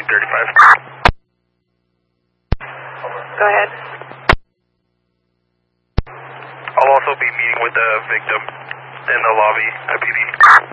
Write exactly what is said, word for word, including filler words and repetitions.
thirty-five. Go ahead. I'll also be meeting with the victim in the lobby at P D.